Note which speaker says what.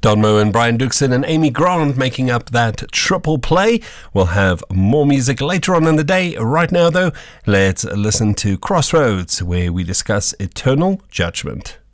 Speaker 1: Don Moen and Brian Dookson and Amy Grant making up that triple play. We'll have more music later on in the day. Right now, though, let's listen to Crossroads, where we discuss eternal judgment.